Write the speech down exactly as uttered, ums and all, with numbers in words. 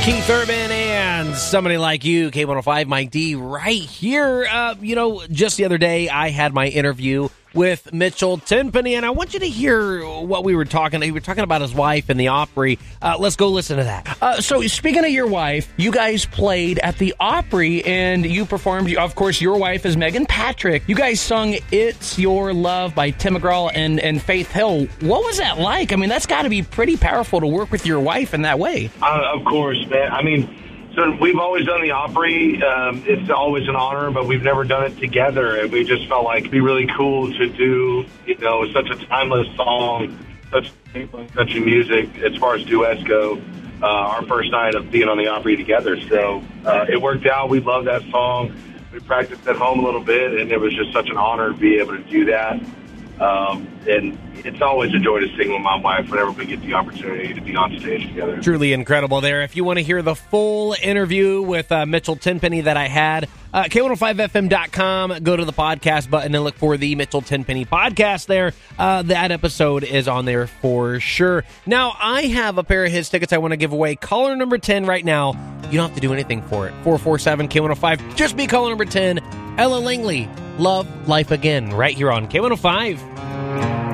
Keith Urban and Somebody Like You, K one oh five, Mike D, right here. Uh, you know, just the other day, I had my interview with Mitchell Tenpenny, and I want you to hear what we were talking. We were talking about his wife and the Opry. Uh, let's go listen to that. Uh, so, speaking of your wife, you guys played at the Opry, and you performed. Of course, your wife is Megan Patrick. You guys sung "It's Your Love" by Tim McGraw and, and Faith Hill. What was that like? I mean, that's got to be pretty powerful to work with your wife in that way. Uh, of course, man. I mean, so we've always done the Opry. Um, it's always an honor, but we've never done it together. And we just felt like it'd be really cool to do, you know, such a timeless song, such country music as far as duets go. Uh, our first night of being on the Opry together. So uh, it worked out. We love that song. We practiced at home a little bit, and it was just such an honor to be able to do that. Um, and it's always a joy to sing with my wife whenever we get the opportunity to be on stage together. Truly incredible there. If you want to hear the full interview with uh, Mitchell Tenpenny that I had, uh, K one oh five F M dot com, go to the podcast button and look for the Mitchell Tenpenny podcast there. Uh, that episode is on there for sure. Now, I have a pair of his tickets I want to give away. Caller number ten right now. You don't have to do anything for it. four four seven K one oh five. Just be caller number ten. Ella Langley, Love Life Again, right here on K one oh five.